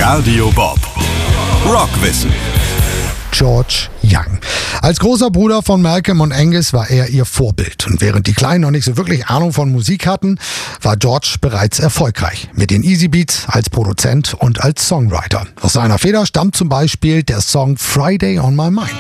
Radio Bob. Rockwissen. George Young. Als großer Bruder von Malcolm und Angus war er ihr Vorbild. Und während die Kleinen noch nicht so wirklich Ahnung von Musik hatten, war George bereits erfolgreich. Mit den Easy Beats als Produzent und als Songwriter. Aus seiner Feder stammt zum Beispiel der Song Friday on My Mind.